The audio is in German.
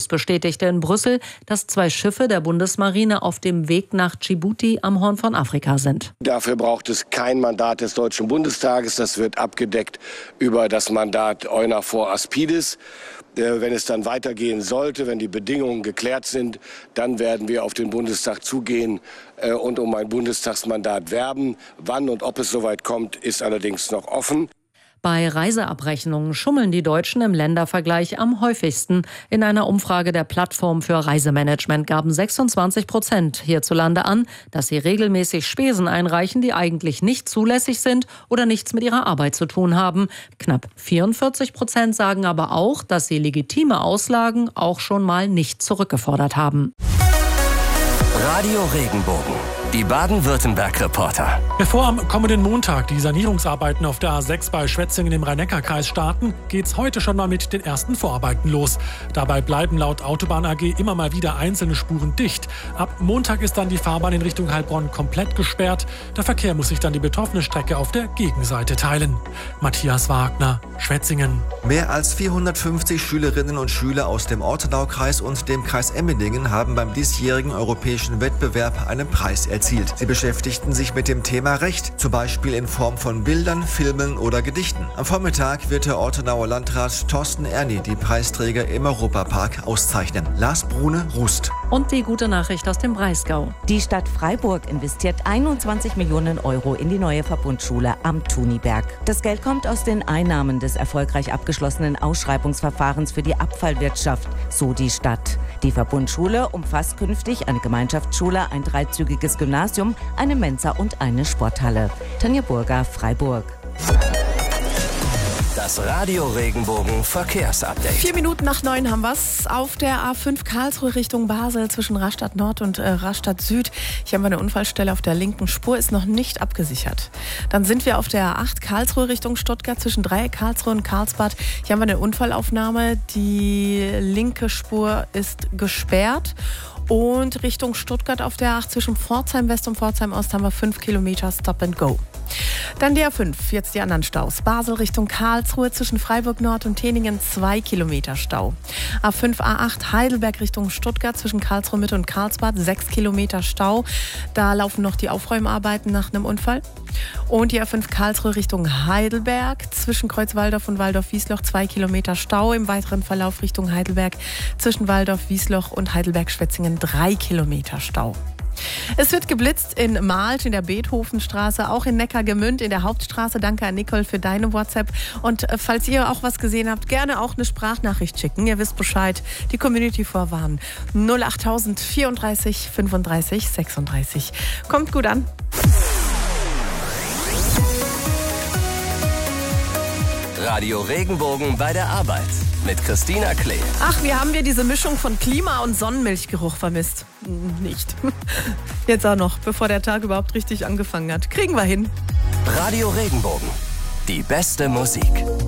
bestätigte in Brüssel, dass 2 Schiffe der Bundesmarine auf dem Weg nach Djibouti am Horn von Afrika sind. Dafür braucht es kein Mandat des Deutschen Bundestages. Das wird abgedeckt über das Mandat EUNAVFOR Aspides. Wenn es dann weitergehen sollte, wenn die Bedingungen geklärt sind, dann werden wir auf den Bundestag zugehen und um ein Bundestagsmandat werben. Wann und ob es soweit kommt, ist allerdings noch offen. Bei Reiseabrechnungen schummeln die Deutschen im Ländervergleich am häufigsten. In einer Umfrage der Plattform für Reisemanagement gaben 26% hierzulande an, dass sie regelmäßig Spesen einreichen, die eigentlich nicht zulässig sind oder nichts mit ihrer Arbeit zu tun haben. Knapp 44% sagen aber auch, dass sie legitime Auslagen auch schon mal nicht zurückgefordert haben. Radio Regenbogen, die Baden-Württemberg-Reporter. Bevor am kommenden Montag die Sanierungsarbeiten auf der A6 bei Schwetzingen im Rhein-Neckar-Kreis starten, geht's heute schon mal mit den ersten Vorarbeiten los. Dabei bleiben laut Autobahn AG immer mal wieder einzelne Spuren dicht. Ab Montag ist dann die Fahrbahn in Richtung Heilbronn komplett gesperrt. Der Verkehr muss sich dann die betroffene Strecke auf der Gegenseite teilen. Matthias Wagner, Schwetzingen. Mehr als 450 Schülerinnen und Schüler aus dem Ortenaukreis und dem Kreis Emmendingen haben beim diesjährigen europäischen Wettbewerb einen Preis erzielt. Sie beschäftigten sich mit dem Thema Recht, zum Beispiel in Form von Bildern, Filmen oder Gedichten. Am Vormittag wird der Ortenauer Landrat Thorsten Erni die Preisträger im Europapark auszeichnen. Lars Brune, Rust. Und die gute Nachricht aus dem Breisgau. Die Stadt Freiburg investiert 21 Millionen Euro in die neue Verbundschule am Thuniberg. Das Geld kommt aus den Einnahmen des erfolgreich abgeschlossenen Ausschreibungsverfahrens für die Abfallwirtschaft, so die Stadt. Die Verbundschule umfasst künftig eine Gemeinschaftsschule, ein 3-zügiges Gymnasium, eine Mensa und eine Sporthalle. Tanja Burger, Freiburg. Das Radio Regenbogen Verkehrsupdate. 4 Minuten nach 9 haben wir es. Auf der A5 Karlsruhe Richtung Basel zwischen Rastatt Nord und Rastatt Süd. Hier haben wir eine Unfallstelle auf der linken Spur, ist noch nicht abgesichert. Dann sind wir auf der A8 Karlsruhe Richtung Stuttgart zwischen Dreieck Karlsruhe und Karlsbad. Hier haben wir eine Unfallaufnahme. Die linke Spur ist gesperrt. Und Richtung Stuttgart auf der A8 zwischen Pforzheim West und Pforzheim Ost haben wir 5 Kilometer Stop and Go. Dann die A5, jetzt die anderen Staus. Basel Richtung Karlsruhe zwischen Freiburg Nord und Teningen 2 Kilometer Stau. A5, A8 Heidelberg Richtung Stuttgart zwischen Karlsruhe Mitte und Karlsbad 6 Kilometer Stau. Da laufen noch die Aufräumarbeiten nach einem Unfall. Und die A5 Karlsruhe Richtung Heidelberg zwischen Kreuzwaldorf und Waldorf-Wiesloch 2 Kilometer Stau. Im weiteren Verlauf Richtung Heidelberg zwischen Waldorf-Wiesloch und Heidelberg-Schwetzingen 3 Kilometer Stau. Es wird geblitzt in Marlt in der Beethovenstraße, auch in Neckargemünd in der Hauptstraße. Danke an Nicole für deine WhatsApp. Und falls ihr auch was gesehen habt, gerne auch eine Sprachnachricht schicken. Ihr wisst Bescheid, die Community vorwarnen. 08000 34 35 36. Kommt gut an. Radio Regenbogen bei der Arbeit mit Christina Klee. Ach, wie haben wir diese Mischung von Klima- und Sonnenmilchgeruch vermisst? Nicht. Jetzt auch noch, bevor der Tag überhaupt richtig angefangen hat. Kriegen wir hin. Radio Regenbogen, die beste Musik.